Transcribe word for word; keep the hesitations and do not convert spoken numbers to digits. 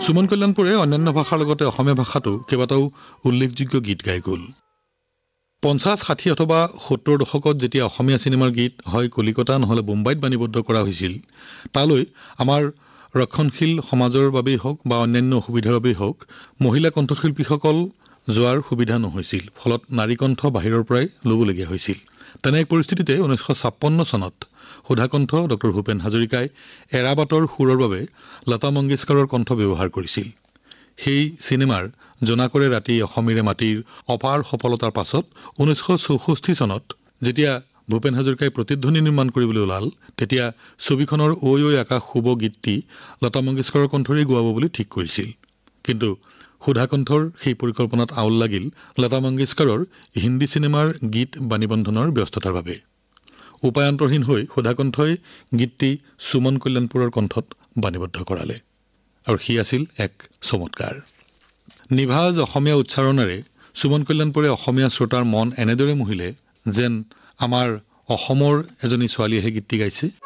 সুমন কল্যাণপুৰে অন্যান্য ভাষাৰ লগতে অসমীয়া ভাষাতো কেইবাটাও উল্লেখযোগ্য গীত গাই গ'ল। পঞ্চাছ ষাঠি অথবা সত্তৰ দশকত যেতিয়া অসমীয়া চিনেমাৰ গীত হয় কলিকতা নহ'লে মুম্বাইত বাণীবদ্ধ কৰা হৈছিল, তালৈ আমাৰ ৰক্ষণশীল সমাজৰ বাবেই হওক বা অন্যান্য অসুবিধাৰ বাবেই হওক মহিলা কণ্ঠশিল্পীসকল যোৱাৰ সুবিধা নহৈছিল। ফলত নাৰী কণ্ঠ বাহিৰৰ পৰাই ল'বলগীয়া হৈছিল। তেনে এক পৰিস্থিতিতে ঊনৈছশ ছাপন্ন চনত সুধাকণ্ঠ ডক্টৰ ভূপেন হাজৰিকাই এৰাবাটৰ সুৰৰ বাবে লতা মংগেশকাৰৰ কণ্ঠ ব্যৱহাৰ কৰিছিল। সেই চিনেমাৰ জোনাকৰে ৰাতি অসমীৰে মাটিৰ অপাৰ সফলতাৰ পাছত ঊনৈছশ চৌষষ্ঠি চনত যেতিয়া ভূপেন হাজৰিকাই প্ৰতিধ্বনি নিৰ্মাণ কৰিবলৈ ওলাল, তেতিয়া ছবিখনৰ ঐ ঐ আকাশ শুব গীতটি লতা মংগেশকাৰৰ কণ্ঠৰেই গোৱাব বুলি ঠিক কৰিছিল। কিন্তু সুধাকণ্ঠৰ সেই পৰিকল্পনাত আউল লাগিল লতা মংগেশকাৰৰ হিন্দী চিনেমাৰ গীত বাণীবন্ধনৰ ব্যস্ততাৰ বাবে। উপায়ন্তৰহীন হৈ সুধাকণ্ঠই গীতটি সুমন কল্যাণপুৰৰ কণ্ঠত বাণীবদ্ধ কৰালে। আৰু সি আছিল এক চমৎকাৰ। নিভাজ অসমীয়া উচ্চাৰণেৰে সুমন কল্যাণপুৰে অসমীয়া শ্ৰোতাৰ মন এনেদৰে মোহিলে যেন আমাৰ অসমৰ এজনী ছোৱালীয়েহে গীতটি গাইছে।